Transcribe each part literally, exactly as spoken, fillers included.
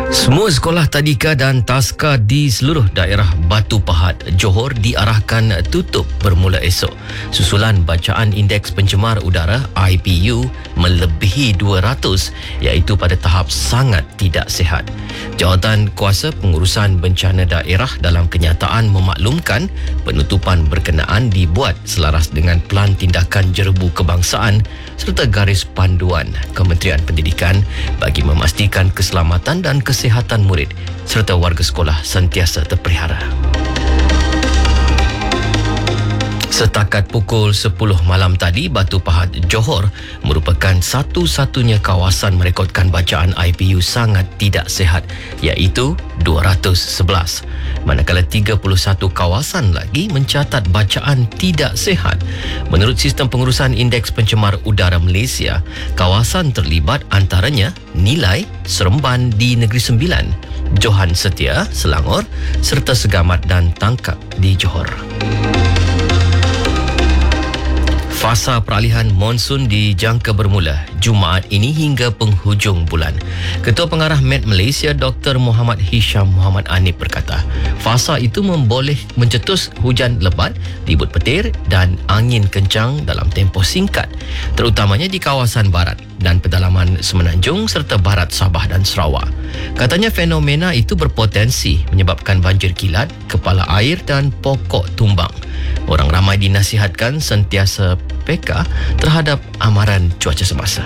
Semua sekolah tadika dan taska di seluruh daerah Batu Pahat, Johor diarahkan tutup bermula esok. Susulan bacaan Indeks Pencemar Udara I P U melebihi dua ratus iaitu pada tahap sangat tidak sihat. Jawatan Kuasa Pengurusan Bencana Daerah dalam kenyataan memaklumkan penutupan berkenaan dibuat selaras dengan Pelan Tindakan Jerebu Kebangsaan serta garis panduan Kementerian Pendidikan bagi memastikan keselamatan dan kesihatan murid serta warga sekolah sentiasa terpelihara. Setakat pukul sepuluh malam tadi, Batu Pahat, Johor merupakan satu-satunya kawasan merekodkan bacaan I P U sangat tidak sihat iaitu dua ratus sebelas. Manakala tiga puluh satu kawasan lagi mencatat bacaan tidak sihat. Menurut Sistem Pengurusan Indeks Pencemar Udara Malaysia, kawasan terlibat antaranya Nilai, Seremban di Negeri Sembilan, Johan Setia, Selangor serta Segamat dan Tangkap di Johor. Fasa peralihan monsun dijangka bermula Jumaat ini hingga penghujung bulan. Ketua Pengarah Met Malaysia Doktor Muhammad Hisham Muhammad Anip berkata, fasa itu memboleh mencetus hujan lebat, ribut petir dan angin kencang dalam tempoh singkat, terutamanya di kawasan barat dan pedalaman Semenanjung serta barat Sabah dan Sarawak. Katanya fenomena itu berpotensi menyebabkan banjir kilat, kepala air dan pokok tumbang. Orang ramai dinasihatkan sentiasa peka terhadap amaran cuaca semasa.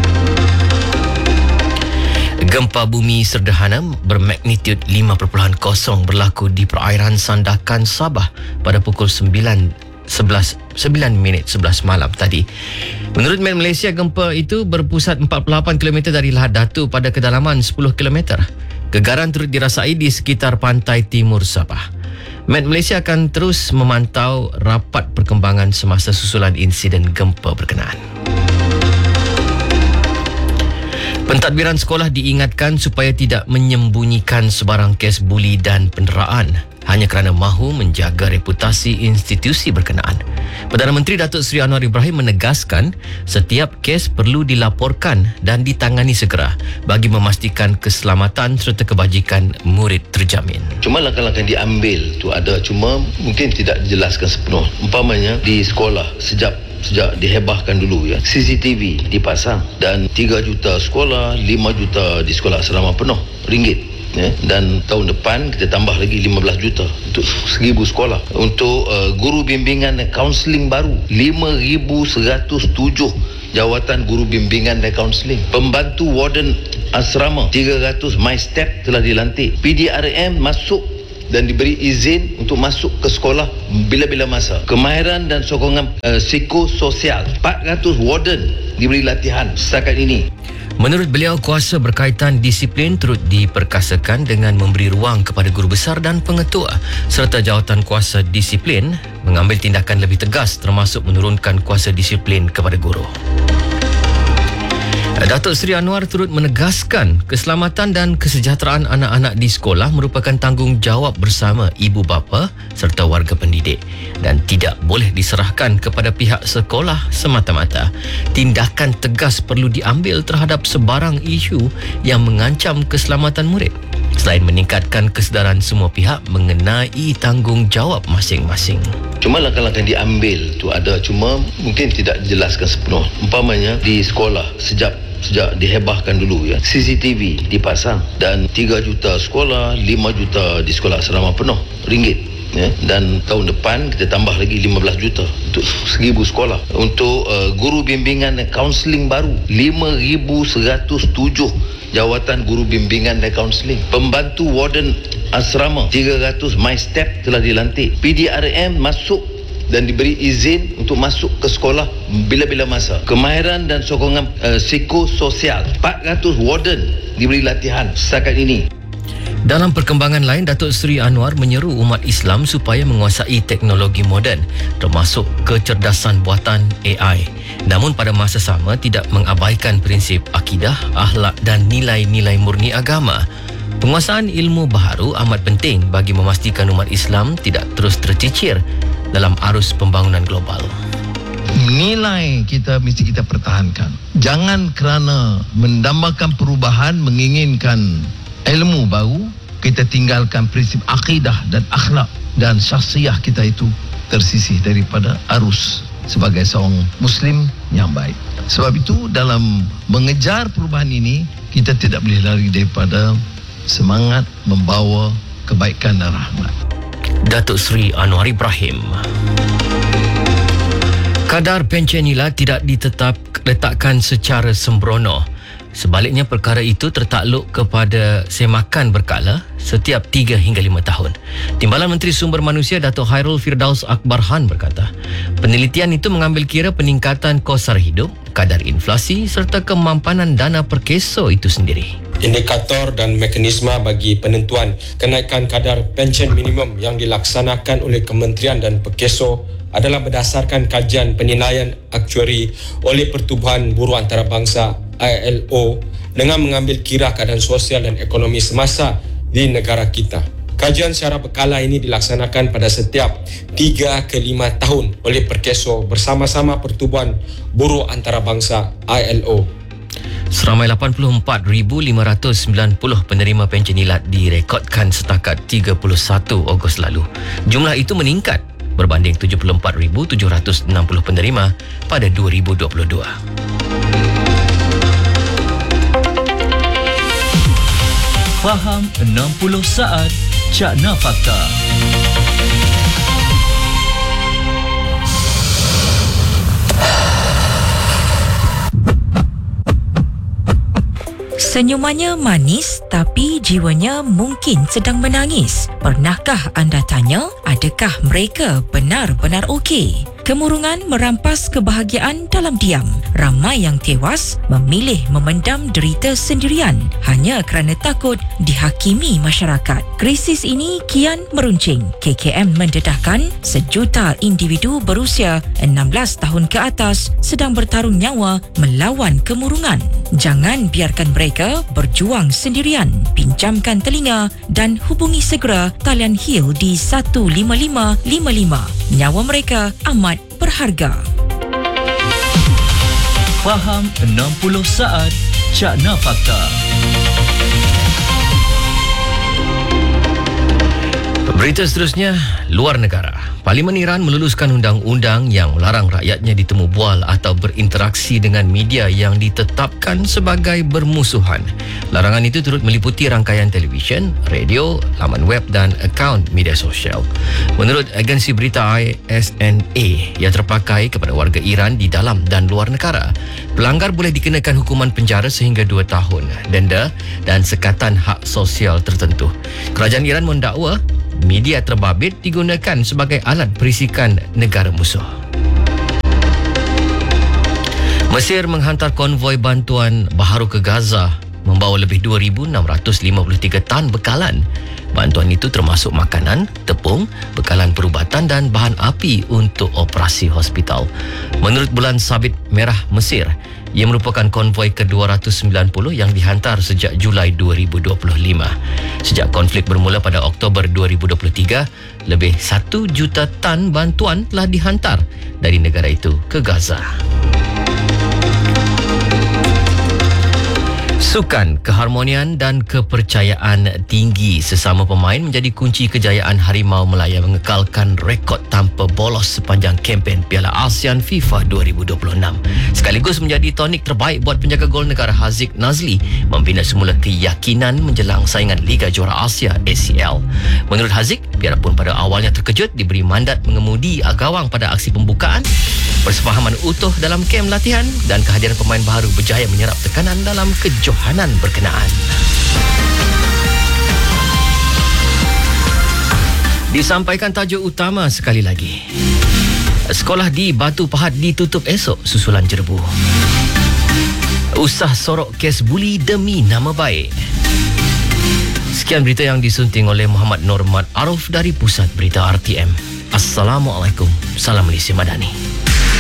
Gempa bumi sederhana bermagnitud lima perpuluhan kosong berlaku di perairan Sandakan, Sabah pada pukul sembilan minit sebelas malam tadi. Menurut Met Malaysia, gempa itu berpusat empat puluh lapan kilometer dari Lahad Datu pada kedalaman sepuluh kilometer. Gegaran turut dirasai di sekitar pantai timur Sabah. Met Malaysia akan terus memantau rapat perkembangan semasa susulan insiden gempa berkenaan. Pentadbiran sekolah diingatkan supaya tidak menyembunyikan sebarang kes buli dan penderaan hanya kerana mahu menjaga reputasi institusi berkenaan. Perdana Menteri Datuk Seri Anwar Ibrahim menegaskan setiap kes perlu dilaporkan dan ditangani segera bagi memastikan keselamatan serta kebajikan murid terjamin. Cuma langkah-langkah yang diambil tu ada, cuma mungkin tidak dijelaskan sepenuh. Umpamanya di sekolah sejak sejak dihebahkan dulu ya, C C T V dipasang dan tiga juta sekolah, lima juta di sekolah asrama penuh ringgit. Ya, dan tahun depan kita tambah lagi lima belas juta untuk seribu sekolah. Untuk uh, guru bimbingan dan kaunseling baru lima ribu seratus tujuh jawatan guru bimbingan dan kaunseling. Pembantu warden asrama tiga ratus my step telah dilantik. P D R M masuk dan diberi izin untuk masuk ke sekolah bila-bila masa. Kemahiran dan sokongan uh, psikososial, empat ratus warden diberi latihan setakat ini. Menurut beliau, kuasa berkaitan disiplin turut diperkasakan dengan memberi ruang kepada guru besar dan pengetua serta jawatan kuasa disiplin mengambil tindakan lebih tegas termasuk menurunkan kuasa disiplin kepada guru. Datuk Seri Anwar turut menegaskan keselamatan dan kesejahteraan anak-anak di sekolah merupakan tanggungjawab bersama ibu bapa serta warga pendidik dan tidak boleh diserahkan kepada pihak sekolah semata-mata. Tindakan tegas perlu diambil terhadap sebarang isu yang mengancam keselamatan murid selain meningkatkan kesedaran semua pihak mengenai tanggungjawab masing-masing. Cuma langkah-langkah yang diambil tu ada, cuma mungkin tidak dijelaskan sepenuh. Umpamanya di sekolah sejak sejak dihebahkan dulu ya, C C T V dipasang dan tiga juta sekolah, lima juta di sekolah asrama penuh ringgit. Ya, dan tahun depan kita tambah lagi lima belas juta untuk seribu sekolah. Untuk uh, guru bimbingan dan kaunseling baru lima ribu seratus tujuh jawatan guru bimbingan dan kaunseling. Pembantu warden asrama tiga ratus my step telah dilantik. P D R M masuk dan diberi izin untuk masuk ke sekolah bila-bila masa. Kemahiran dan sokongan uh, psikososial, empat ratus warden diberi latihan setakat ini. Dalam perkembangan lain, Datuk Seri Anwar menyeru umat Islam supaya menguasai teknologi moden termasuk kecerdasan buatan A I. Namun pada masa sama tidak mengabaikan prinsip akidah, akhlak dan nilai-nilai murni agama. Penguasaan ilmu baharu amat penting bagi memastikan umat Islam tidak terus tercicir dalam arus pembangunan global. Nilai kita mesti kita pertahankan. Jangan kerana mendambakan perubahan, menginginkan ilmu baru, kita tinggalkan prinsip akidah dan akhlak, dan syakhsiah kita itu tersisih daripada arus sebagai seorang Muslim yang baik. Sebab itu dalam mengejar perubahan ini, kita tidak boleh lari daripada semangat membawa kebaikan dan rahmat. Datuk Seri Anwar Ibrahim. Kadar pencen nilai tidak ditetap letakkan secara sembrono. Sebaliknya, perkara itu tertakluk kepada semakan berkala setiap tiga hingga lima tahun. Timbalan Menteri Sumber Manusia Datuk Hairul Firdaus Akbarhan berkata, penelitian itu mengambil kira peningkatan kos sara hidup, kadar inflasi serta kemampanan dana per keso itu sendiri. Indikator dan mekanisme bagi penentuan kenaikan kadar pencen minimum yang dilaksanakan oleh Kementerian dan Perkeso adalah berdasarkan kajian penilaian aktuari oleh Pertubuhan Buruh Antarabangsa I L O dengan mengambil kira keadaan sosial dan ekonomi semasa di negara kita. Kajian secara berkala ini dilaksanakan pada setiap tiga ke lima tahun oleh Perkeso bersama-sama Pertubuhan Buruh Antarabangsa I L O. Seramai lapan puluh empat ribu lima ratus sembilan puluh penerima pencen ilat direkodkan setakat tiga puluh satu Ogos lalu. Jumlah itu meningkat berbanding tujuh puluh empat ribu tujuh ratus enam puluh penerima pada dua ribu dua puluh dua. Faham enam puluh saat Cakna Fakta. Senyumannya manis tapi jiwanya mungkin sedang menangis. Pernahkah anda tanya, adakah mereka benar-benar okey? Kemurungan merampas kebahagiaan dalam diam. Ramai yang tewas memilih memendam derita sendirian hanya kerana takut dihakimi masyarakat. Krisis ini kian meruncing. K K M mendedahkan sejuta individu berusia enam belas tahun ke atas sedang bertaruh nyawa melawan kemurungan. Jangan biarkan mereka berjuang sendirian. Pinjamkan telinga dan hubungi segera talian H I L di satu lima lima lima lima. Nyawa mereka amat berharga. Faham enam puluh saat Cakna Fakta. Berita seterusnya, luar negara. Parlimen Iran meluluskan undang-undang yang melarang rakyatnya ditemu bual atau berinteraksi dengan media yang ditetapkan sebagai bermusuhan. Larangan itu turut meliputi rangkaian televisyen, radio, laman web dan akaun media sosial. Menurut agensi berita I S N A yang terpakai kepada warga Iran di dalam dan luar negara, pelanggar boleh dikenakan hukuman penjara sehingga dua tahun, denda dan sekatan hak sosial tertentu. Kerajaan Iran mendakwa media terbabit digunakan sebagai alat perisikan negara musuh. Mesir menghantar konvoi bantuan baharu ke Gaza membawa lebih dua ribu enam ratus lima puluh tiga tan bekalan. Bantuan itu termasuk makanan, tepung, bekalan perubatan dan bahan api untuk operasi hospital. Menurut Bulan Sabit Merah Mesir, ia merupakan konvoi ke dua ratus sembilan puluh yang dihantar sejak Julai dua ribu dua puluh lima. Sejak konflik bermula pada Oktober dua ribu dua puluh tiga, lebih satu juta tan bantuan telah dihantar dari negara itu ke Gaza. Sukan, keharmonian dan kepercayaan tinggi sesama pemain menjadi kunci kejayaan Harimau Melaya mengekalkan rekod tanpa bolos sepanjang kempen Piala ASEAN FIFA dua ribu dua puluh enam. Sekaligus menjadi tonik terbaik buat penjaga gol negara Haziq Nazli membina semula keyakinan menjelang saingan Liga Juara Asia A C L. Menurut Haziq, biarpun pada awalnya terkejut diberi mandat mengemudi gawang pada aksi pembukaan, persefahaman utuh dalam kem latihan dan kehadiran pemain baru berjaya menyerap tekanan dalam kejohanan berkenaan. Disampaikan tajuk utama sekali lagi. Sekolah di Batu Pahat ditutup esok susulan jerbu. Usah sorok kes buli demi nama baik. Sekian berita yang disunting oleh Muhammad Normat Arif dari Pusat Berita R T M. Assalamualaikum. Salam Malaysia Madani.